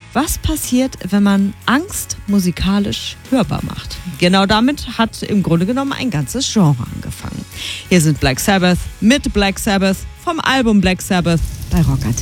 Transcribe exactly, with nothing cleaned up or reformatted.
Was passiert, wenn man Angst musikalisch hörbar macht? Genau damit hat im Grunde genommen ein ganzes Genre angefangen. Hier sind Black Sabbath mit Black Sabbath vom Album Black Sabbath bei Rock